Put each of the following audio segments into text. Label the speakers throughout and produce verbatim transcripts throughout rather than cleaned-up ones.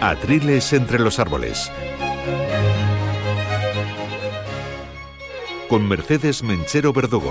Speaker 1: Atriles entre los árboles. Con Mercedes Menchero Verdugo.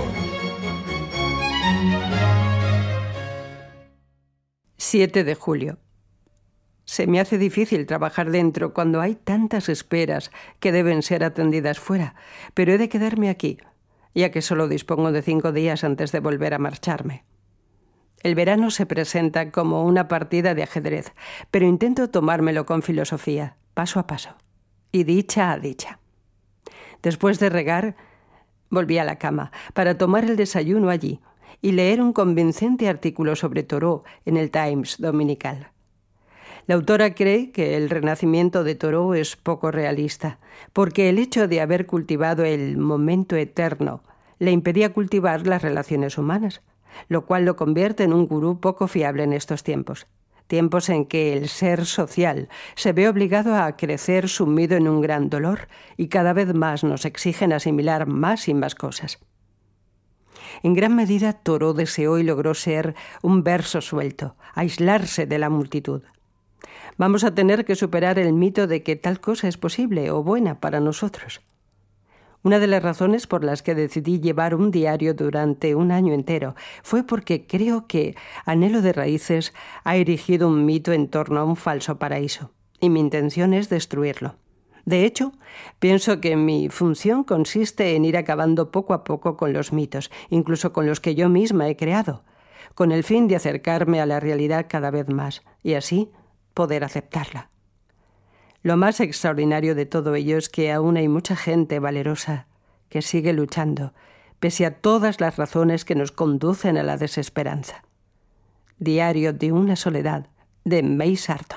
Speaker 2: siete de julio. Se me hace difícil trabajar dentro cuando hay tantas esperas que deben ser atendidas fuera, pero he de quedarme aquí, ya que solo dispongo de cinco días antes de volver a marcharme. El verano se presenta como una partida de ajedrez, pero intento tomármelo con filosofía, paso a paso, y dicha a dicha. Después de regar, volví a la cama para tomar el desayuno allí y leer un convincente artículo sobre Thoreau en el Times dominical. La autora cree que el renacimiento de Thoreau es poco realista, porque el hecho de haber cultivado el momento eterno le impedía cultivar las relaciones humanas, lo cual lo convierte en un gurú poco fiable en estos tiempos, tiempos en que el ser social se ve obligado a crecer sumido en un gran dolor y cada vez más nos exigen asimilar más y más cosas. En gran medida, Thoreau deseó y logró ser un verso suelto, aislarse de la multitud. Vamos a tener que superar el mito de que tal cosa es posible o buena para nosotros. Una de las razones por las que decidí llevar un diario durante un año entero fue porque creo que Anhelo de Raíces ha erigido un mito en torno a un falso paraíso, y mi intención es destruirlo. De hecho, pienso que mi función consiste en ir acabando poco a poco con los mitos, incluso con los que yo misma he creado, con el fin de acercarme a la realidad cada vez más, y así poder aceptarla. Lo más extraordinario de todo ello es que aún hay mucha gente valerosa que sigue luchando, pese a todas las razones que nos conducen a la desesperanza. Diario de una soledad, de May Sarton.